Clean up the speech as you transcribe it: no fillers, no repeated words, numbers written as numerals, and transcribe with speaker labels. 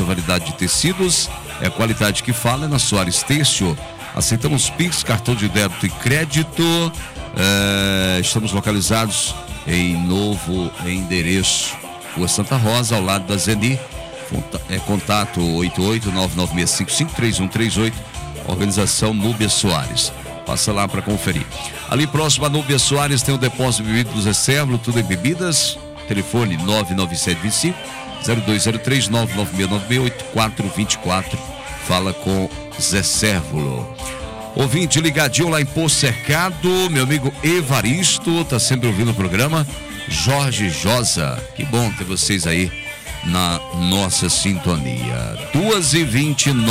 Speaker 1: variedade de tecidos. É a qualidade que fala, é na Soares Têxtil. Aceitamos Pix, cartão de débito e crédito. Estamos localizados em novo endereço, Rua Santa Rosa, ao lado da Zeni. Contato 88-99655-3138, organização Núbia Soares. Passa lá para conferir. Ali próximo a Núbia Soares tem o depósito de bebidas do Zé Sérvulo, tudo em bebidas. Telefone 99725-0203-99696-8424. Fala com Zé Sérvulo. Ouvinte ligadinho lá em Poço Cercado, meu amigo Evaristo, tá sempre ouvindo o programa. Jorge Josa, que bom ter vocês aí na nossa sintonia. 2h29.